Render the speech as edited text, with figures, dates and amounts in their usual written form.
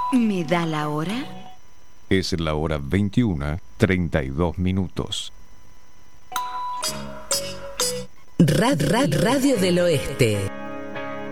¿Me da la hora? Es la hora 21:32. Radio del Oeste.